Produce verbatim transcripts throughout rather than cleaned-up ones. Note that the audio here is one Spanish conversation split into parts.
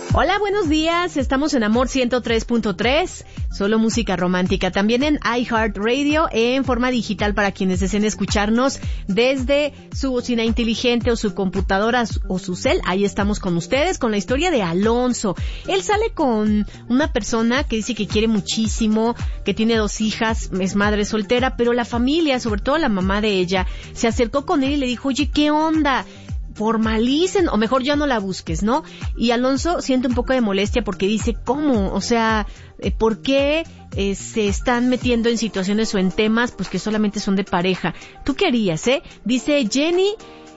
Hola, buenos días. Estamos en Amor ciento tres punto tres, solo música romántica. También en iHeartRadio, en forma digital para quienes deseen escucharnos desde su bocina inteligente o su computadora o su cel. Ahí estamos con ustedes con la historia de Alonso. Él sale con una persona que dice que quiere muchísimo, que tiene dos hijas, es madre soltera, pero la familia, sobre todo la mamá de ella, se acercó con él y le dijo, oye, ¿qué onda? Formalicen, o mejor ya no la busques, ¿no? Y Alonso siente un poco de molestia porque dice, ¿cómo? O sea, ¿por qué eh, se están metiendo en situaciones o en temas pues que solamente son de pareja? ¿Tú qué harías, eh? Dice Jenny,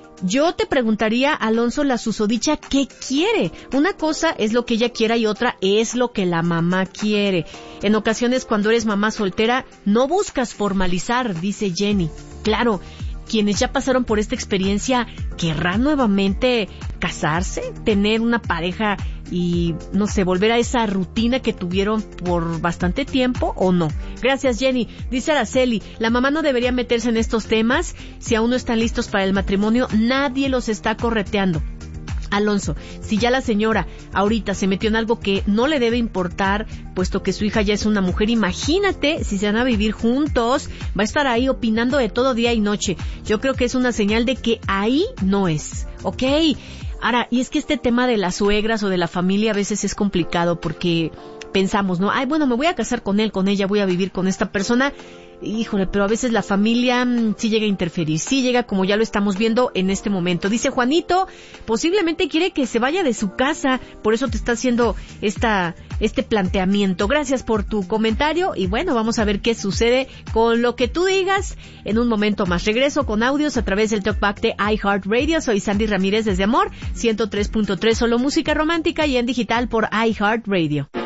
yo te preguntaría, Alonso, la susodicha, ¿qué quiere? Una cosa es lo que ella quiera y otra es lo que la mamá quiere. En ocasiones, cuando eres mamá soltera, no buscas formalizar, dice Jenny. Claro, quienes ya pasaron por esta experiencia, ¿querrán nuevamente casarse? ¿Tener una pareja y, no sé, volver a esa rutina que tuvieron por bastante tiempo o no? Gracias, Jenny. Dice Araceli, la mamá no debería meterse en estos temas. Si aún no están listos para el matrimonio, nadie los está correteando. Alonso, si ya la señora ahorita se metió en algo que no le debe importar, puesto que su hija ya es una mujer, imagínate si se van a vivir juntos, va a estar ahí opinando de todo día y noche. Yo creo que es una señal de que ahí no es, ¿ok? Ahora, y es que este tema de las suegras o de la familia a veces es complicado porque pensamos, ¿no? Ay, bueno, me voy a casar con él, con ella, voy a vivir con esta persona. Híjole, pero a veces la familia mmm, sí llega a interferir, sí llega como ya lo estamos viendo en este momento. Dice Juanito, posiblemente quiere que se vaya de su casa, por eso te está haciendo esta este planteamiento. Gracias por tu comentario y bueno, vamos a ver qué sucede con lo que tú digas en un momento más. Regreso con audios a través del Talkback de iHeartRadio. Soy Sandy Ramírez desde Amor ciento tres punto tres, solo música romántica y en digital por iHeartRadio.